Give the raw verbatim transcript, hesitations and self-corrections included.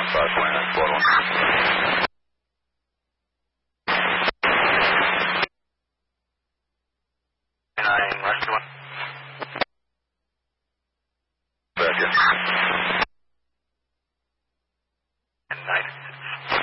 five point nine four one. Nine, last one. Back in.